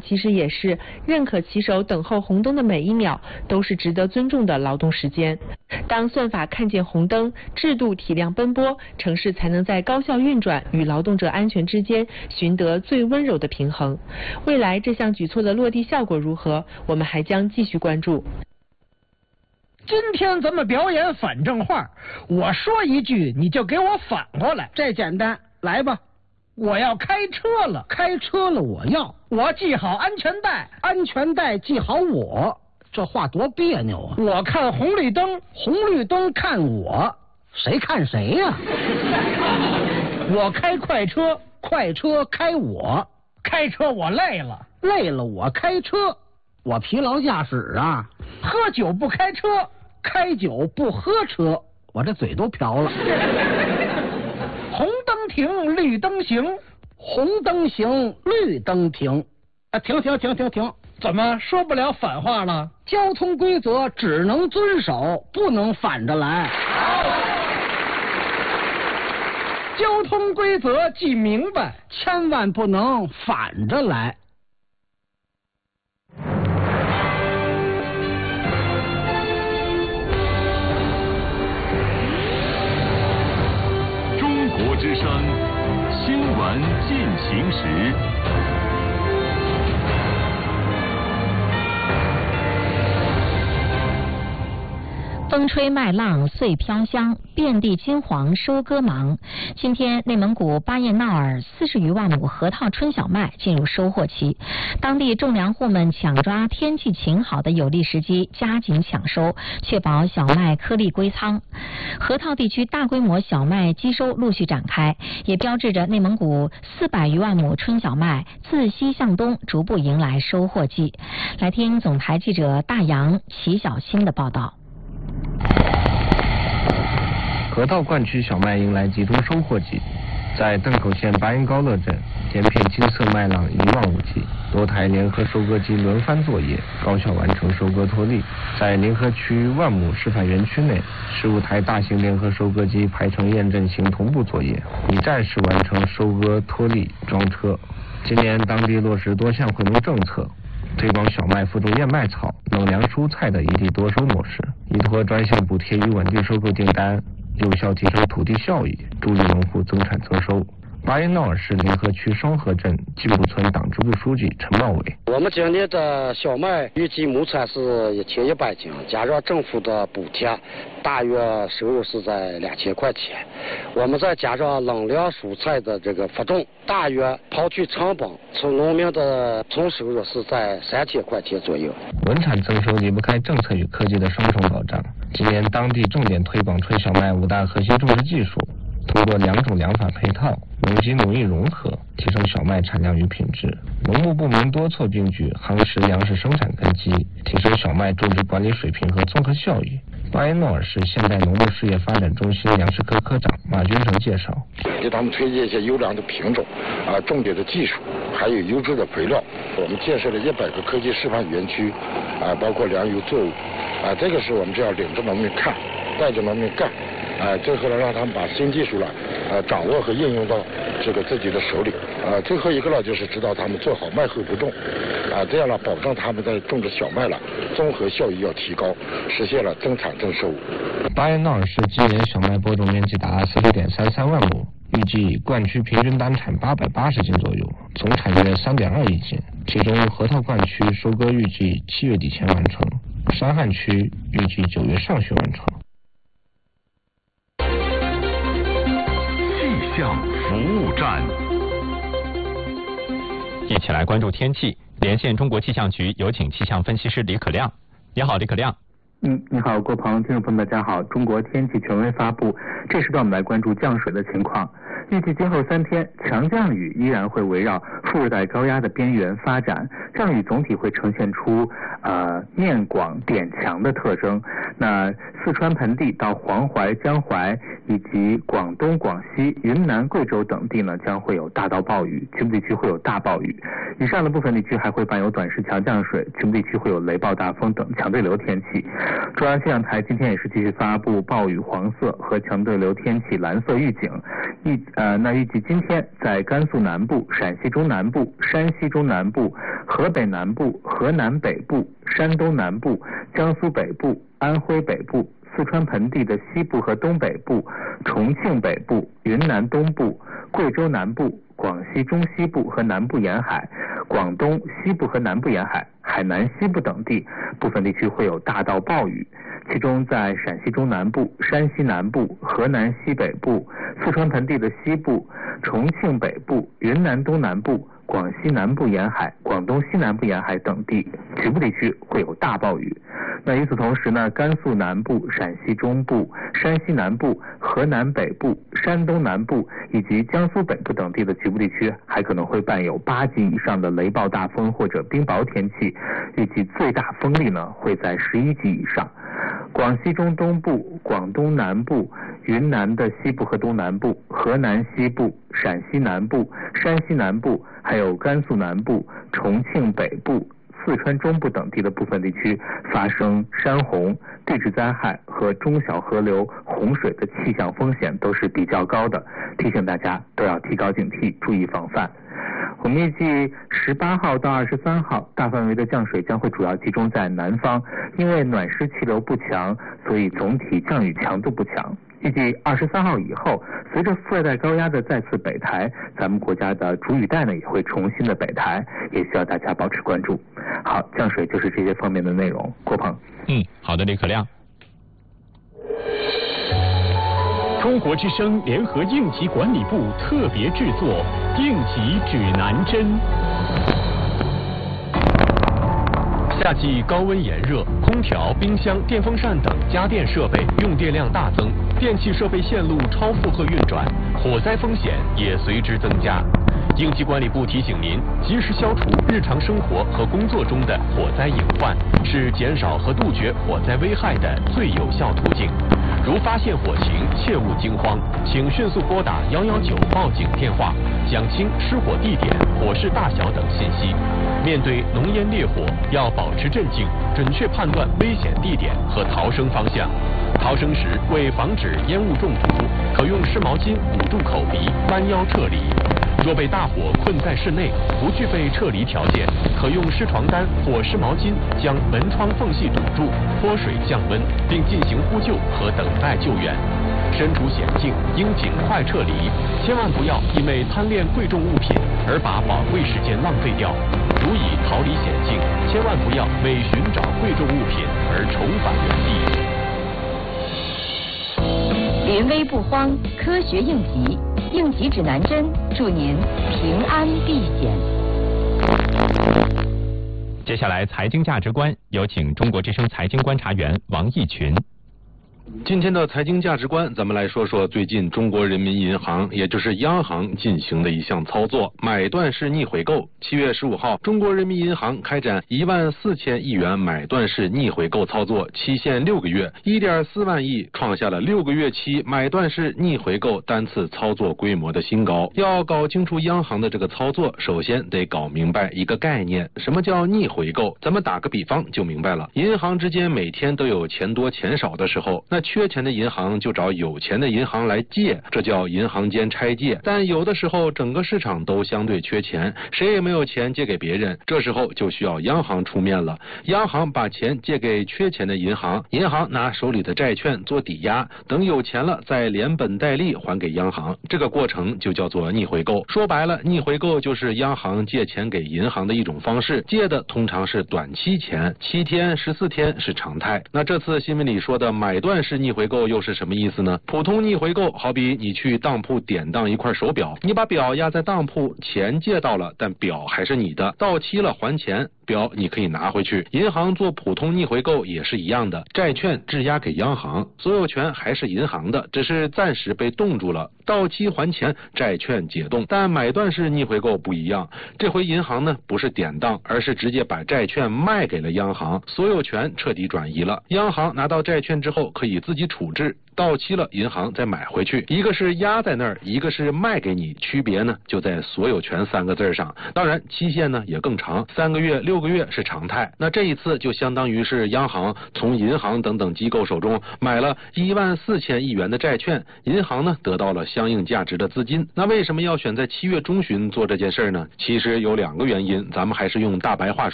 其实也是认可骑手等候红灯的每一秒都是值得尊重的劳动时间。当算法看见红灯，制度体谅奔波，城市才能在高效运转与劳动者安全之间寻得最温柔的平衡。未来这项举措的落地效果如何，我们还将继续关注。 今天咱们表演反正话，我说一句你就给我反过来。 这简单，来吧。 我要开车了， 开车了我系好安全带， 安全带系好我。这话多别扭啊！ 我看红绿灯， 红绿灯看我，谁看谁呀？ 我开快车， 快车开我， 开车我累了， 累了我开车，我疲劳驾驶啊。 喝酒不开车， 开酒不喝车，我这嘴都瓢了。 红灯停，绿灯行， 红灯行，绿灯停。停！ 怎么说不了反话了？ 交通规则只能遵守，不能反着来。 交通规则记明白， 千万不能反着来。 中国之声新闻进行时。 风吹麦浪碎飘香，遍地金黄收割忙。今天内蒙古巴彦淖尔40余万亩河套春小麦进入收获期，当地种粮户们抢抓天气晴好的有利时机，加紧抢收，确保小麦颗粒归仓。河套地区大规模小麦机收陆续展开，也标志着内蒙古400余万亩春小麦自西向东逐步迎来收获季。来听总台记者大杨、齐小新的报道。 河套灌区小麦迎来集中收获季，在邓口县巴音高乐镇，连片金色麦浪一望无际，多台联合收割机轮番作业，高效完成收割脱粒。在临河区万亩示范园区内，15台大型联合收割机排成验证型同步作业，以战时完成收割脱粒装车。今年当地落实多项惠农政策，推广小麦辅助燕麦草、冷粮蔬菜的一地多收模式，依托专项补贴与稳定收购订单，有效提升土地效益，助力农户增产增收。巴彦淖尔市临河区双河镇进步村党支部书记陈茂伟： 我们今年的小麦预计亩产是1100斤，加上政府的补贴，大约收入是在2000块钱。我们再加上冷粮蔬菜的这个负重，大约刨去成本，从农民的总收入是在3000块钱左右。 稳产增收离不开政策与科技的双重保障。今年当地重点推广春小麦5大核心种植技术，通过2种粮法配套、农机农艺融合，提升小麦产量与品质。农牧部门多措并举，夯实粮食生产根基，提升小麦种植管理水平和综合效益。巴彦淖尔市现代农牧事业发展中心粮食科科长马军成介绍， 给他们推荐一些优良的品种，种植的技术，还有优质的肥料。我们建设了100个科技示范园区，包括粮油作物，这个是我们就要领着农民看，带着农民干，最后呢让他们把新技术掌握和应用到这个自己的手里。最后一个呢就是指导他们做好麦后不种，这样呢保证他们在种植小麦综合效益要提高，实现了增产增收。 巴彦淖尔市今年小麦播种面积达40.33万亩，预计灌区平均单产880斤左右，总产约3.2亿斤。其中河套灌区收割预计7月底前完成，山汉区预计9月上旬完成。 气象服务站， 一起来关注天气。连线中国气象局，有请气象分析师李可亮。你好，李可亮。 你好，郭鹏，听众朋友们，大家好。中国天气权威发布，这时段我们来关注降水的情况。预计今后3天，强降雨依然会围绕副热带高压的边缘发展，降雨总体会呈现出面广点强的特征。那四川盆地到黄淮、江淮以及广东、广西、云南、贵州等地呢，将会有大到暴雨，局部地区会有大暴雨。以上的部分地区还会伴有短时强降水，局部地区会有雷暴大风等强对流天气。中央气象台今天也是继续发布暴雨黄色和强对流天气蓝色预警， 那预计今天在甘肃南部、陕西中南部、山西中南部、河北南部、河南北部、山东南部、江苏北部、安徽北部、四川盆地的西部和东北部、重庆北部、云南东部、贵州南部、广西中西部和南部沿海、广东西部和南部沿海、海南西部等地部分地区会有大到暴雨，其中在陕西中南部、山西南部、河南西北部、四川盆地的西部、重庆北部、云南东南部、广西南部沿海、广东西南部沿海等地局部地区会有大暴雨。那与此同时呢，甘肃南部、陕西中部、山西南部、河南北部、山东南部以及江苏北部等地的局部地区还可能会伴有8级以上的雷暴大风或者冰雹天气，预计最大风力呢会在11级以上。广西中东部、广东南部、云南的西部和东南部、河南西部、陕西南部、山西南部，还有甘肃南部、重庆北部、四川中部等地的部分地区发生山洪、地质灾害和中小河流洪水的气象风险都是比较高的，提醒大家都要提高警惕，注意防范。我们预计18号到23号大范围的降水将会主要集中在南方，因为暖湿气流不强，所以总体降雨强度不强。预计23号以后，随着副热带高压的再次北抬，咱们国家的主雨带呢也会重新的北抬，也需要大家保持关注。好，降水就是这些方面的内容。郭鹏。 好的，李可亮。 中国之声联合应急管理部特别制作应急指南针。夏季高温炎热，空调、冰箱、电风扇等家电设备用电量大增，电气设备线路超负荷运转，火灾风险也随之增加。应急管理部提醒您，及时消除日常生活和工作中的火灾隐患，是减少和杜绝火灾危害的最有效途径。如发现火情，切勿惊慌，请迅速拨打119报警电话，讲清失火地点、火势大小等信息。面对浓烟烈火，要保持镇静，准确判断危险地点和逃生方向。逃生时，为防止烟雾中毒，可用湿毛巾捂住口鼻，弯腰撤离。若被大火困在室内，不具备撤离条件，可用湿床单或湿毛巾将门窗缝隙堵住，泼水降温，并进行呼救和等待救援。身处险境，应尽快撤离，千万不要因为贪恋贵重物品而把宝贵时间浪费掉。如已逃离险境，千万不要为寻找贵重物品而重返原地。 临危不慌，科学应急，应急指南针，祝您平安避险。 接下来财经价值观，有请中国之声财经观察员王义群。 今天的财经价值观，咱们来说说最近中国人民银行，也就是央行进行的一项操作——买断式逆回购。7月15号，中国人民银行开展14000亿元买断式逆回购操作，期限6个月，1.4万亿，创下了6个月期买断式逆回购单次操作规模的新高。要搞清楚央行的这个操作，首先得搞明白一个概念，什么叫逆回购？咱们打个比方就明白了。银行之间每天都有钱多钱少的时候，那缺钱的银行就找有钱的银行来借，这叫银行间拆借。但有的时候整个市场都相对缺钱，谁也没有钱借给别人，这时候就需要央行出面了。央行把钱借给缺钱的银行，银行拿手里的债券做抵押，等有钱了再连本带利还给央行，这个过程就叫做逆回购。说白了，逆回购就是央行借钱给银行的一种方式，借的通常是短期钱，7天、14天是常态。那这次新闻里说的买断式逆回购又是什么意思呢？普通逆回购好比你去当铺典当一块手表，你把表压在当铺，钱借到了，但表还是你的，到期了还钱，表你可以拿回去。银行做普通逆回购也是一样的，债券质押给央行，所有权还是银行的，只是暂时被冻住了，到期还钱，债券解冻。但买断式逆回购不一样，这回银行呢不是典当，而是直接把债券卖给了央行，所有权彻底转移了。央行拿到债券之后可以自己处置， 到期了银行再买回去，一个是压在那儿，一个是卖给你，区别呢就在所有权3个字上。当然期限呢也更长，3个月、6个月是常态。那这一次就相当于是央行从银行等等机构手中买了14000亿元的债券，银行呢得到了相应价值的资金。那为什么要选在7月中旬做这件事呢？其实有2个原因，咱们还是用大白话说。